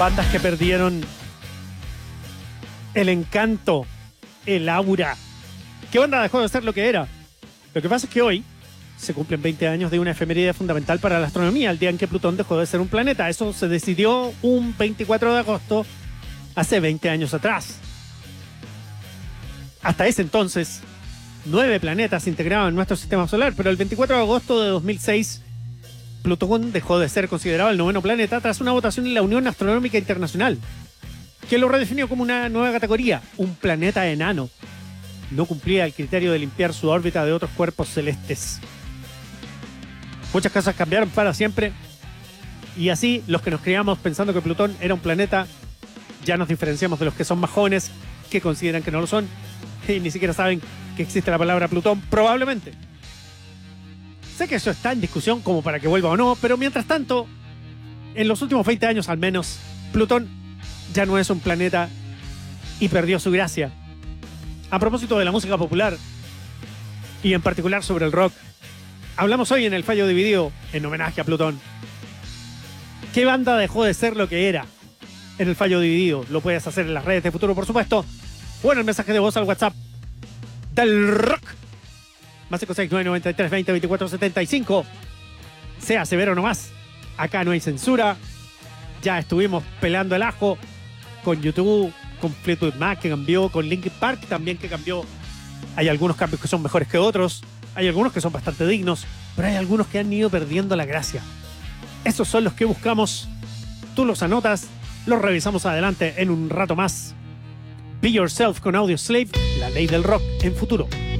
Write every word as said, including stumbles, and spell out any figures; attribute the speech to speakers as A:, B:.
A: Bandas que perdieron el encanto, el aura. ¿Qué banda dejó de ser lo que era? Lo que pasa es que hoy se cumplen veinte años de una efeméride fundamental para la astronomía, el día en que Plutón dejó de ser un planeta. Eso se decidió un veinticuatro de agosto, hace veinte años atrás. Hasta ese entonces, nueve planetas integraban nuestro sistema solar, pero el veinticuatro de agosto de dos mil seis, Plutón dejó de ser considerado el noveno planeta tras una votación en la Unión Astronómica Internacional, que lo redefinió como una nueva categoría, un planeta enano. No cumplía el criterio de limpiar su órbita de otros cuerpos celestes. Muchas cosas cambiaron para siempre, y así los que nos criamos pensando que Plutón era un planeta, ya nos diferenciamos de los que son más jóvenes, que consideran que no lo son, y ni siquiera saben que existe la palabra Plutón, probablemente. Sé que eso está en discusión como para que vuelva o no, pero mientras tanto, en los últimos veinte años al menos, Plutón ya no es un planeta y perdió su gracia. A propósito de la música popular, y en particular sobre el rock, hablamos hoy en el Fallo Dividido en homenaje a Plutón. ¿Qué banda dejó de ser lo que era en el Fallo Dividido? Lo puedes hacer en las redes de Futuro, por supuesto, o en el mensaje de voz al WhatsApp del rock. Más cinco seis nueve nueve tres dos cero dos cuatro siete cinco. Sea severo nomás. Acá no hay censura. Ya estuvimos pelando el ajo con YouTube, con Fleetwood Mac que cambió, con Linkin Park también que cambió. Hay algunos cambios que son mejores que otros. Hay algunos que son bastante dignos, pero hay algunos que han ido perdiendo la gracia. Esos son los que buscamos. Tú los anotas, los revisamos adelante en un rato más. Be Yourself con Audioslave, la ley del rock en Futuro.